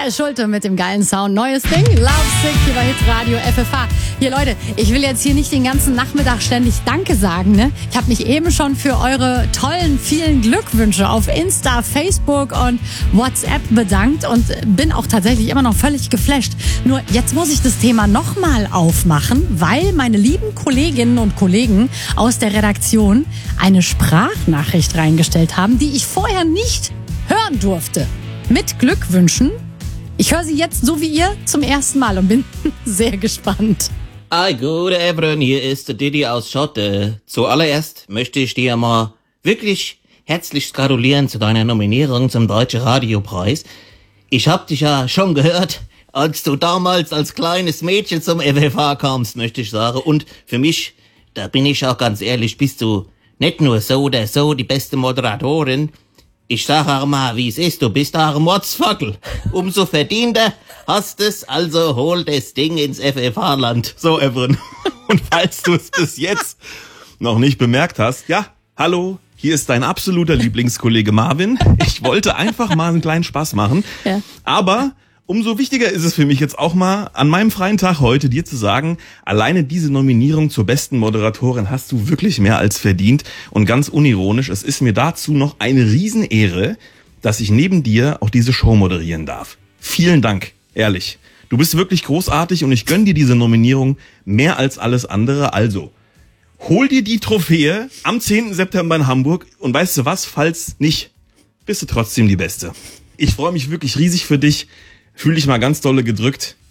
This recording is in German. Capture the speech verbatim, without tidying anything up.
Michael Schulte mit dem geilen Sound. Neues Ding, Love Sick hier bei Hitradio F F H. Hier Leute, ich will jetzt hier nicht den ganzen Nachmittag ständig Danke sagen, ne? Ich habe mich eben schon für eure tollen, vielen Glückwünsche auf Insta, Facebook und WhatsApp bedankt und bin auch tatsächlich immer noch völlig geflasht. Nur jetzt muss ich das Thema nochmal aufmachen, weil meine lieben Kolleginnen und Kollegen aus der Redaktion eine Sprachnachricht reingestellt haben, die ich vorher nicht hören durfte. Mit Glückwünschen. Ich höre sie jetzt so wie ihr zum ersten Mal und bin sehr gespannt. Hi, gute Ebron, hier ist der Diddy aus Schotte. Zuallererst möchte ich dir mal wirklich herzlich gratulieren zu deiner Nominierung zum Deutschen Radiopreis. Ich hab dich ja schon gehört, als du damals als kleines Mädchen zum F F H kamst, möchte ich sagen. Und für mich, da bin ich auch ganz ehrlich, bist du nicht nur so oder so die beste Moderatorin. Ich sag auch mal, wie es ist, du bist auch ein Mordsfackel. Umso verdienter hast es, also hol das Ding ins F F H-Land. So, Evren. Und falls du es bis jetzt noch nicht bemerkt hast, ja, hallo, hier ist dein absoluter Lieblingskollege Marvin. Ich wollte einfach mal einen kleinen Spaß machen. Ja. Aber umso wichtiger ist es für mich jetzt auch mal, an meinem freien Tag heute dir zu sagen, alleine diese Nominierung zur besten Moderatorin hast du wirklich mehr als verdient. Und ganz unironisch, es ist mir dazu noch eine Riesenehre, dass ich neben dir auch diese Show moderieren darf. Vielen Dank, ehrlich. Du bist wirklich großartig und ich gönn dir diese Nominierung mehr als alles andere. Also, hol dir die Trophäe am zehnten September in Hamburg und weißt du was, falls nicht, bist du trotzdem die Beste. Ich freue mich wirklich riesig für dich. Fühl dich mal ganz dolle gedrückt.